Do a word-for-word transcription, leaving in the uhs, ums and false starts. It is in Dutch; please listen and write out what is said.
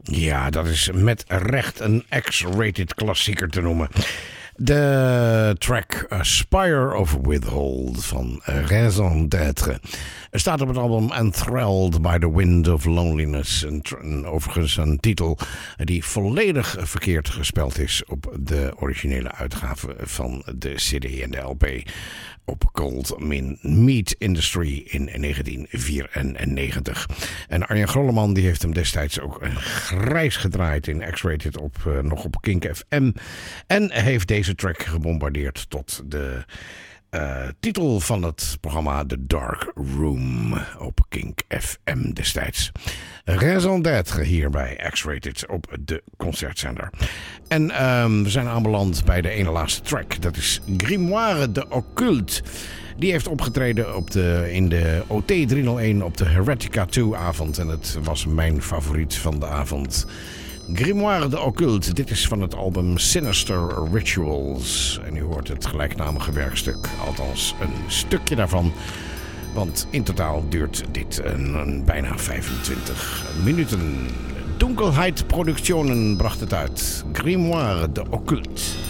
Ja, dat is met recht een X-rated klassieker te noemen. De track Spire of Withhold van Raison d'être staat op het album Enthralled by the Wind of Loneliness. Een, een, overigens een titel die volledig verkeerd gespeld is op de originele uitgave van de C D en de L P op Gold Meat Industry in negentien vierennegentig. En Arjen Grolleman die heeft hem destijds ook grijs gedraaid in X-Rated op, uh, nog op Kink F M. En heeft deze track gebombardeerd tot de uh, titel van het programma The Dark Room op Kink F M destijds. Raison d'être hier bij X-Rated op de concertzender. En um, we zijn aanbeland bij de ene laatste track. Dat is Grimoire de Occulte. Die heeft opgetreden op de, in de O T driehonderdéén op de Heretica twee avond. En het was mijn favoriet van de avond. Grimoire de Occulte. Dit is van het album Sinister Rituals. En u hoort het gelijknamige werkstuk. Althans een stukje daarvan. Want in totaal duurt dit een, een bijna vijfentwintig minuten. Dunkelheit Productionen bracht het uit. Grimoire de Occulte.